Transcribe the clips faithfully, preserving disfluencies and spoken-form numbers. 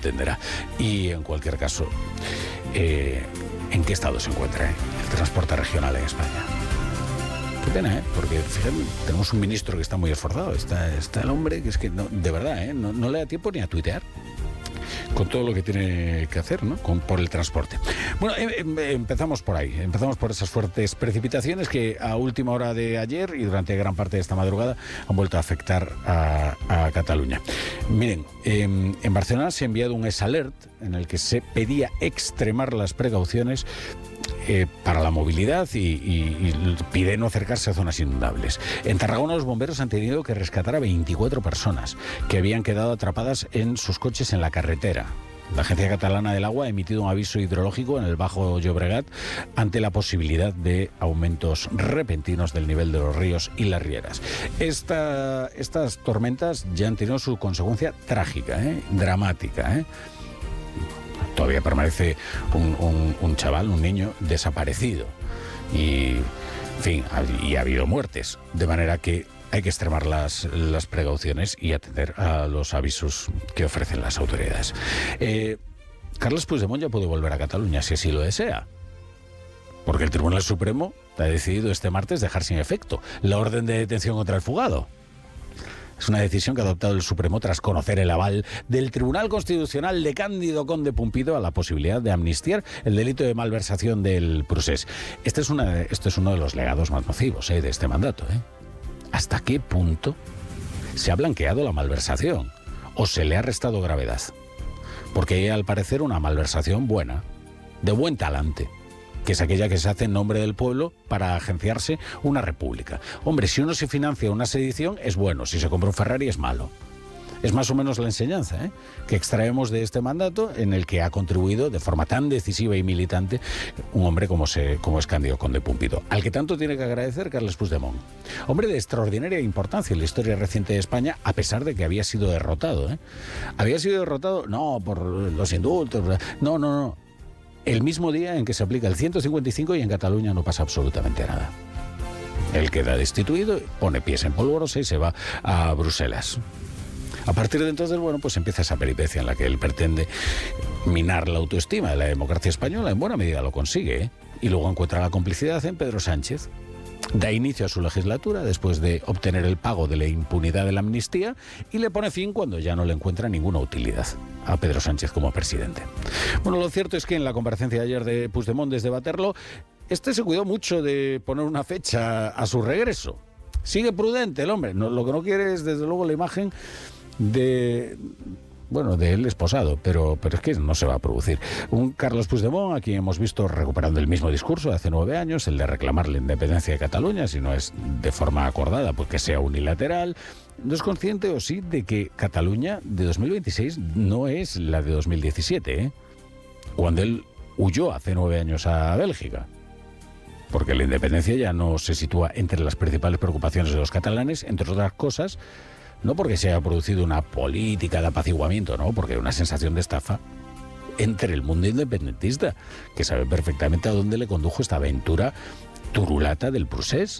entenderá. Y en cualquier caso, eh, ¿en qué estado se encuentra eh, el transporte regional en España? Qué pena, ¿eh? Porque fíjate, tenemos un ministro que está muy esforzado. Está, está el hombre que es que, no, de verdad, ¿eh? no, no le da tiempo ni a tuitear con todo lo que tiene que hacer, ¿no? Con, por el transporte. Bueno, eh, eh, empezamos por ahí. Empezamos por esas fuertes precipitaciones que a última hora de ayer y durante gran parte de esta madrugada han vuelto a afectar a, a Cataluña. Miren, eh, en Barcelona se ha enviado un S-Alert en el que se pedía extremar las precauciones Eh, para la movilidad y, y, y pide no acercarse a zonas inundables. En Tarragona los bomberos han tenido que rescatar a veinticuatro personas que habían quedado atrapadas en sus coches en la carretera. La Agencia Catalana del Agua ha emitido un aviso hidrológico en el Bajo Llobregat ante la posibilidad de aumentos repentinos del nivel de los ríos y las rieras. Esta, estas tormentas ya han tenido su consecuencia trágica, ¿eh? dramática, ¿eh? Todavía permanece un, un, un chaval, un niño desaparecido y, en fin, ha, y ha habido muertes, de manera que hay que extremar las, las precauciones y atender a los avisos que ofrecen las autoridades. Eh, Carles Puigdemont ya puede volver a Cataluña si así lo desea, porque el Tribunal Supremo ha decidido este martes dejar sin efecto la orden de detención contra el fugado. Es una decisión que ha adoptado el Supremo tras conocer el aval del Tribunal Constitucional de Cándido Conde Pumpido a la posibilidad de amnistiar el delito de malversación del procés. Este es, una, este es uno de los legados más nocivos eh, de este mandato. ¿eh? ¿Hasta qué punto se ha blanqueado la malversación o se le ha restado gravedad? Porque hay, al parecer, una malversación buena, de buen talante, que es aquella que se hace en nombre del pueblo para agenciarse una república. Hombre, si uno se financia una sedición es bueno, si se compra un Ferrari es malo. Es más o menos la enseñanza ¿eh? que extraemos de este mandato en el que ha contribuido de forma tan decisiva y militante un hombre como, se, como es Cándido Conde Pumpido, al que tanto tiene que agradecer Carles Puigdemont. Hombre de extraordinaria importancia en la historia reciente de España, a pesar de que había sido derrotado. ¿eh? Había sido derrotado, no por los indultos, no, no, no. El mismo día en que se aplica el ciento cincuenta y cinco y en Cataluña no pasa absolutamente nada. Él queda destituido, pone pies en polvorosa y se va a Bruselas. A partir de entonces, bueno, pues empieza esa peripecia en la que él pretende minar la autoestima de la democracia española. En buena medida lo consigue, ¿eh? Y luego encuentra la complicidad en Pedro Sánchez. Da inicio a su legislatura después de obtener el pago de la impunidad de la amnistía y le pone fin cuando ya no le encuentra ninguna utilidad a Pedro Sánchez como presidente. Bueno, lo cierto es que en la comparecencia de ayer de Puigdemont desde Waterloo, este se cuidó mucho de poner una fecha a su regreso. Sigue prudente el hombre. No, lo que no quiere es, desde luego, la imagen de... bueno, de él esposado, pero, pero es que no se va a producir. Un Carles Puigdemont, a quien hemos visto recuperando el mismo discurso de hace nueve años, el de reclamar la independencia de Cataluña, si no es de forma acordada, pues que sea unilateral. ¿No es consciente o sí de que Cataluña de dos mil veintiséis no es la de dos mil diecisiete, ¿eh? cuando él huyó hace nueve años a Bélgica? Porque la independencia ya no se sitúa entre las principales preocupaciones de los catalanes, entre otras cosas, no porque se haya producido una política de apaciguamiento, no, porque hay una sensación de estafa entre el mundo independentista, que sabe perfectamente a dónde le condujo esta aventura turulata del procés.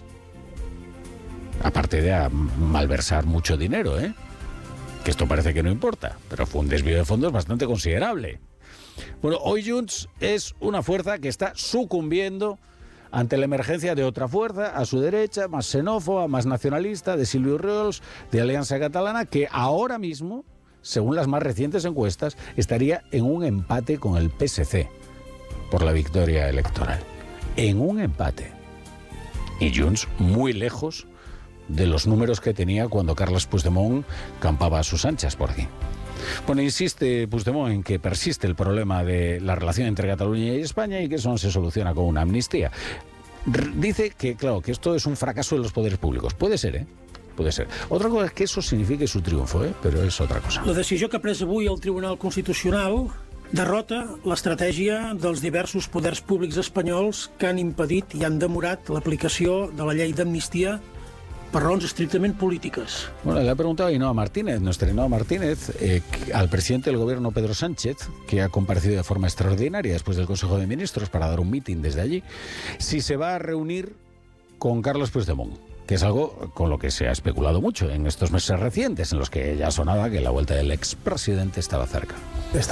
Aparte de a malversar mucho dinero, ¿eh? Que esto parece que no importa, pero fue un desvío de fondos bastante considerable. Bueno, hoy Junts es una fuerza que está sucumbiendo ante la emergencia de otra fuerza, a su derecha, más xenófoba, más nacionalista, de Silvio Riols, de Alianza Catalana, que ahora mismo, según las más recientes encuestas, estaría en un empate con el P S C por la victoria electoral. En un empate. Y Junts muy lejos de los números que tenía cuando Carles Puigdemont campaba a sus anchas por aquí. Bueno, insiste Puigdemont en que persiste el problema de la relación entre Cataluña y España y que eso no se soluciona con una amnistía. R- dice que, claro, que esto es un fracaso de los poderes públicos. Puede ser, ¿eh? Puede ser. Otra cosa es que eso signifique su triunfo, ¿eh? Però és otra cosa. La decisió que ha pres avui el Tribunal Constitucional derrota l'estratègia dels diversos poders públics espanyols que han impedit i han demorat l'aplicació de la llei d'amnistia por razones estrictamente políticas. Bueno, le ha preguntado a Ainhoa Martínez, nuestra Ainhoa Martínez, eh, al presidente del gobierno Pedro Sánchez, que ha comparecido de forma extraordinaria después del Consejo de Ministros para dar un mitin desde allí, si se va a reunir con Carles Puigdemont, que es algo con lo que se ha especulado mucho en estos meses recientes, en los que ya sonaba que la vuelta del expresidente estaba cerca. Está